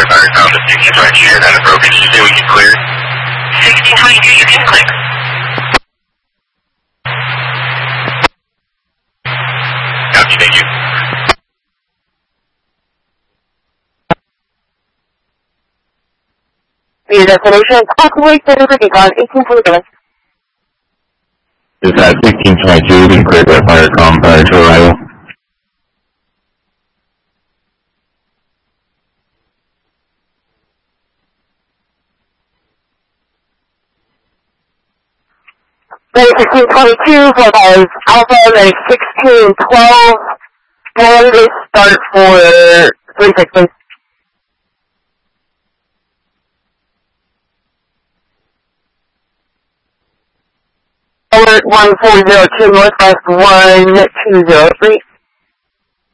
Firecom to 1622, and then the brokerage to say we can clear. 1622, you can clear. Copy, thank you. Your destination, Parkway, Center for Decon, 1827. Is that 1622, you can clear that Firecom prior to arrival. Ready 1622, for Alpha, ready 1612, and they start for 36, please. Alert 1402, Northwest 1203.